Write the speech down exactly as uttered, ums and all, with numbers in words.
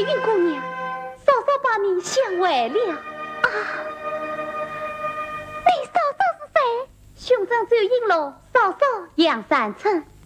云姑娘，嫂嫂把你想坏了啊！你嫂嫂是谁？胸上只有璎珞，嫂嫂杨三成。